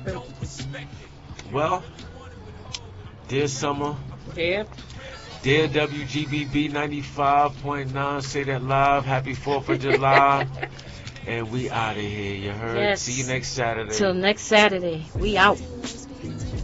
Well, dear Summer, Yeah. dear WGBB 95.9, say that live. Happy 4th of July. And we out of here, you heard? See you Yes. next Saturday. Till next Saturday. We out.